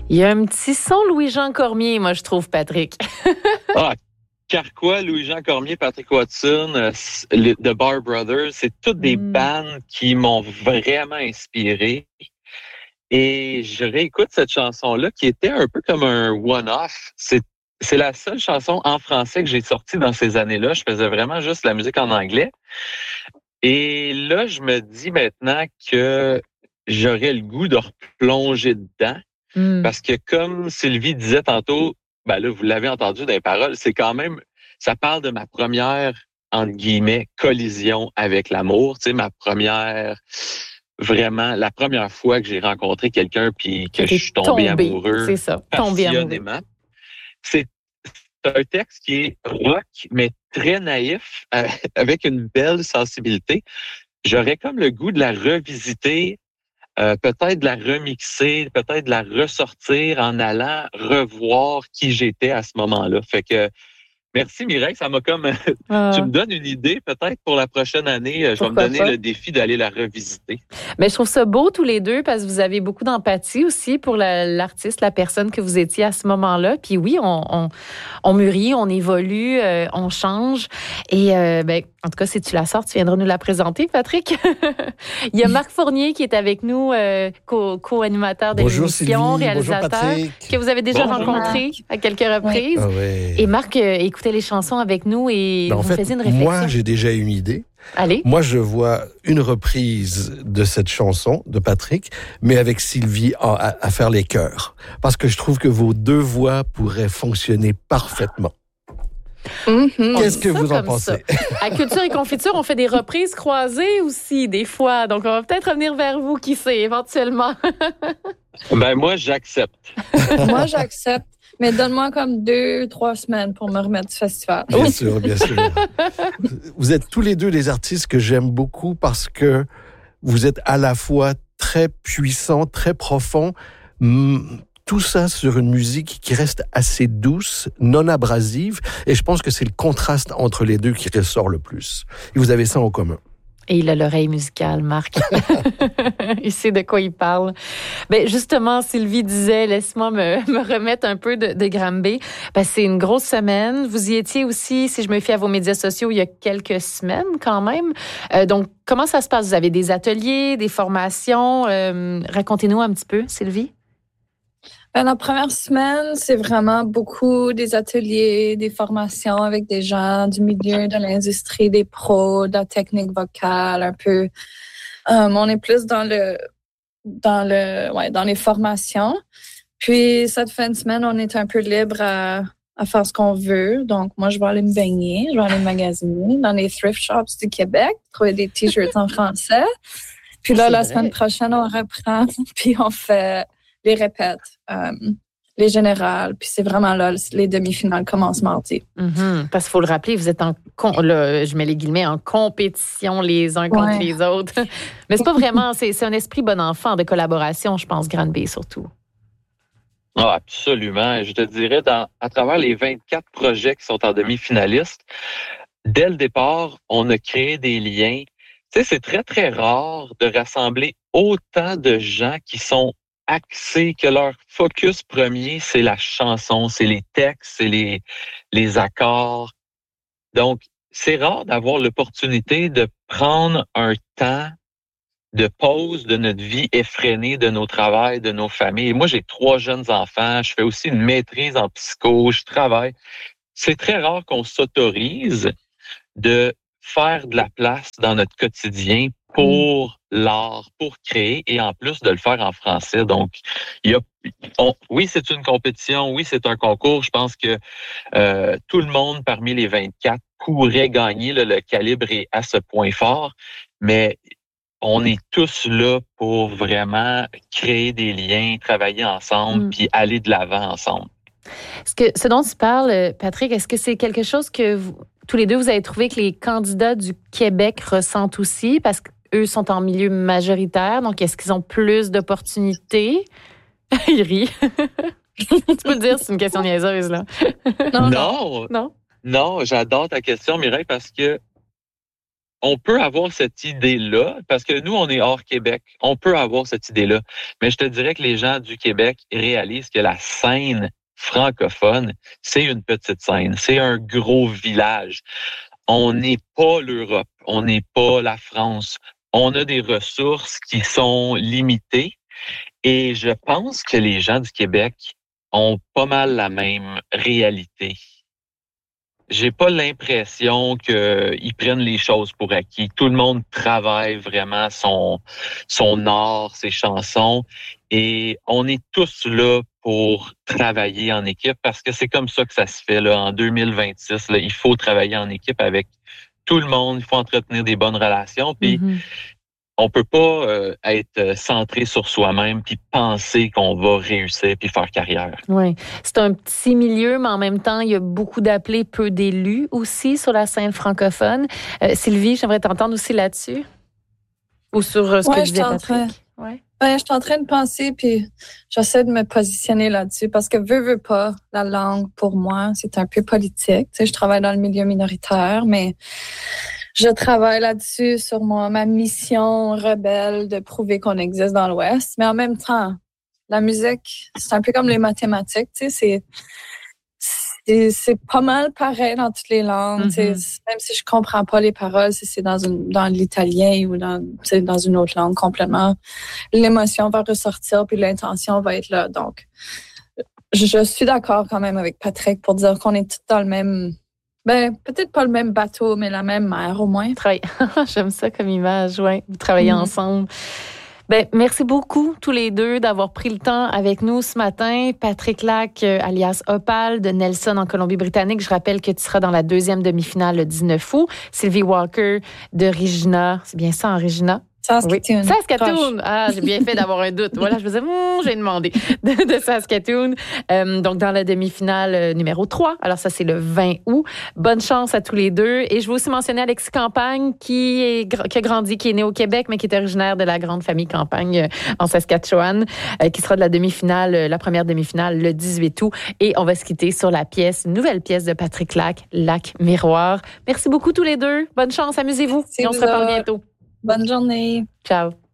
Il y a un petit son Louis-Jean Cormier, moi, je trouve, Patrick. Ah, Carquois, Louis-Jean Cormier, Patrick Watson, The Bar Brothers, c'est toutes des bandes qui m'ont vraiment inspiré. Et je réécoute cette chanson-là qui était un peu comme un one-off. C'est la seule chanson en français que j'ai sortie dans ces années-là. Je faisais vraiment juste la musique en anglais. Et là, je me dis maintenant que j'aurais le goût de replonger dedans. Parce que comme Sylvie disait tantôt, ben là, vous l'avez entendu dans les paroles, c'est quand même, ça parle de ma première, entre guillemets, collision avec l'amour. Tu sais, la première fois que j'ai rencontré quelqu'un puis que je suis tombé amoureux. C'est ça, tombé amoureux. C'est un texte qui est rock, mais très naïf, avec une belle sensibilité. J'aurais comme le goût de la revisiter, peut-être de la remixer, peut-être de la ressortir en allant revoir qui j'étais à ce moment-là. Fait que merci Mireille, ça m'a comme tu me donnes une idée peut-être pour la prochaine année, je vais me donner le défi d'aller la revisiter. Mais je trouve ça beau tous les deux parce que vous avez beaucoup d'empathie aussi pour l'artiste, la personne que vous étiez à ce moment-là. Puis oui, on mûrit, on évolue, on change. Et en tout cas, si tu la sors, tu viendras nous la présenter, Patrick. Il y a Marc Fournier qui est avec nous, co-animateur de l'émission, réalisateur, que vous avez déjà rencontré à quelques reprises. Ah ouais. Et Marc écoutait les chansons avec nous et vous faisiez une réflexion. Moi, j'ai déjà une idée. Allez. Moi, je vois une reprise de cette chanson de Patrick, mais avec Sylvie à faire les chœurs. Parce que je trouve que vos deux voix pourraient fonctionner parfaitement. Qu'est-ce que vous en pensez? À Culture et Confiture, on fait des reprises croisées aussi, des fois. Donc, on va peut-être revenir vers vous, qui sait, éventuellement. Ben, moi, j'accepte. Moi, j'accepte. Mais donne-moi comme 2-3 semaines pour me remettre du festival. Bien sûr, bien sûr. Vous êtes tous les deux des artistes que j'aime beaucoup parce que vous êtes à la fois très puissants, très profonds, tout ça sur une musique qui reste assez douce, non abrasive, et je pense que c'est le contraste entre les deux qui ressort le plus. Et vous avez ça en commun. Et il a l'oreille musicale, Marc. Il sait de quoi il parle. Ben justement, Sylvie disait, laisse-moi me remettre un peu de Granby. Ben, c'est une grosse semaine. Vous y étiez aussi, si je me fie à vos médias sociaux, il y a quelques semaines quand même. Donc, comment ça se passe? Vous avez des ateliers, des formations? Racontez-nous un petit peu, Sylvie. La première semaine, c'est vraiment beaucoup des ateliers, des formations avec des gens du milieu de l'industrie, des pros, de la technique vocale, un peu. On est plus dans les formations. Puis cette fin de semaine, on est un peu libre à faire ce qu'on veut. Donc moi, je vais aller me baigner, je vais aller magasiner dans les thrift shops du Québec, trouver des t-shirts en français. Puis là, la semaine prochaine, on reprend, puis on fait les répètes, les générales, puis c'est vraiment là, les demi-finales commencent mardi. Parce qu'il faut le rappeler, vous êtes je mets les guillemets, en compétition les uns contre les autres. Mais c'est pas vraiment, c'est un esprit bon enfant de collaboration, je pense, Granby surtout. Ah, absolument. Je te dirais, à travers les 24 projets qui sont en demi-finalistes, dès le départ, on a créé des liens. Tu sais, c'est très, très rare de rassembler autant de gens qui sont axés, que leur focus premier, c'est la chanson, c'est les textes, c'est les accords. Donc, c'est rare d'avoir l'opportunité de prendre un temps de pause de notre vie effrénée, de nos travails, de nos familles. Moi, j'ai 3 jeunes enfants, je fais aussi une maîtrise en psycho, je travaille. C'est très rare qu'on s'autorise de faire de la place dans notre quotidien pour l'art, pour créer, et en plus de le faire en français. Donc, oui, c'est une compétition, oui, c'est un concours. Je pense que tout le monde parmi les 24 pourrait gagner. Le calibre est à ce point fort, mais on est tous là pour vraiment créer des liens, travailler ensemble, puis aller de l'avant ensemble. Ce dont tu parles, Patrick, est-ce que c'est quelque chose que tous les deux, vous avez trouvé que les candidats du Québec ressentent aussi? Parce qu'eux sont en milieu majoritaire, donc est-ce qu'ils ont plus d'opportunités? Il rit. Tu peux le dire, c'est une question niaiseuse, là. Non, j'adore ta question, Mireille, parce que on peut avoir cette idée-là, parce que nous, on est hors Québec. On peut avoir cette idée-là. Mais je te dirais que les gens du Québec réalisent que la scène francophone, c'est une petite scène. C'est un gros village. On n'est pas l'Europe. On n'est pas la France. On a des ressources qui sont limitées. Et je pense que les gens du Québec ont pas mal la même réalité. J'ai pas l'impression qu'ils prennent les choses pour acquis. Tout le monde travaille vraiment son art, ses chansons, et on est tous là pour travailler en équipe parce que c'est comme ça que ça se fait là en 2026. Là, il faut travailler en équipe avec tout le monde. Il faut entretenir des bonnes relations. Puis on peut pas être centré sur soi-même puis penser qu'on va réussir puis faire carrière. Oui, c'est un petit milieu, mais en même temps, il y a beaucoup d'appelés, peu d'élus aussi sur la scène francophone. Sylvie, j'aimerais t'entendre aussi là-dessus ou sur ce que disait Patrick. Je suis en train de penser puis j'essaie de me positionner là-dessus parce que veux pas, la langue pour moi, c'est un peu politique. Tu sais, je travaille dans le milieu minoritaire, mais je travaille là-dessus sur ma mission rebelle de prouver qu'on existe dans l'Ouest. Mais en même temps, la musique, c'est un peu comme les mathématiques, tu sais, c'est pas mal pareil dans toutes les langues. Même si je comprends pas les paroles, si c'est dans l'italien ou dans une autre langue complètement, l'émotion va ressortir puis l'intention va être là. Donc, je suis d'accord quand même avec Patrick pour dire qu'on est tous dans le même... peut-être pas le même bateau, mais la même mer au moins. J'aime ça comme image, oui. Vous travaillez ensemble. Merci beaucoup tous les deux d'avoir pris le temps avec nous ce matin. Patrick Lac, alias Opal, de Nelson en Colombie-Britannique. Je rappelle que tu seras dans la 2e demi-finale le 19 août. Sylvie Walker de Regina. C'est bien ça, en Regina? Saskatoon. Oui. Saskatoon. Ah, j'ai bien fait d'avoir un doute. Voilà, je me disais, j'ai demandé de Saskatoon. Donc, dans la demi-finale numéro 3. Alors, ça, c'est le 20 août. Bonne chance à tous les deux. Et je veux aussi mentionner Alexis Campagne, qui a grandi, qui est né au Québec, mais qui est originaire de la grande famille Campagne en Saskatchewan, qui sera de la demi-finale, la première demi-finale, le 18 août. Et on va se quitter sur une nouvelle pièce de Patrick Lac, Lac Miroir. Merci beaucoup tous les deux. Bonne chance, amusez-vous. Et on se reparle bientôt. Bonne journée. Ciao.